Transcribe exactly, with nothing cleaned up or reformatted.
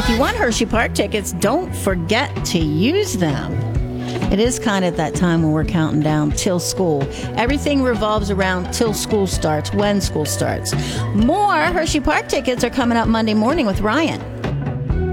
if you want Hershey Park tickets, don't forget to use them. It is kind of that time when we're counting down till school. Everything revolves around till school starts, when school starts. More Hershey Park tickets are coming up Monday morning with Ryan.